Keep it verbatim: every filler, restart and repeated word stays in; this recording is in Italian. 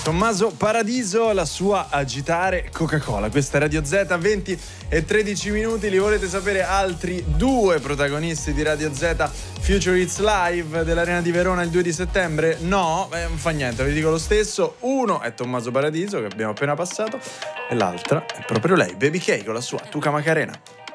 Tommaso Paradiso, la sua Agitare Coca-Cola. Questa è Radio Z, venti e tredici minuti. Li volete sapere altri due protagonisti di Radio Z Future Hits Live dell'Arena di Verona il due di settembre? No, eh, non fa niente, vi dico lo stesso. Uno è Tommaso Paradiso, che abbiamo appena passato, e l'altra è proprio lei, Baby K, con la sua Tuca Macarena.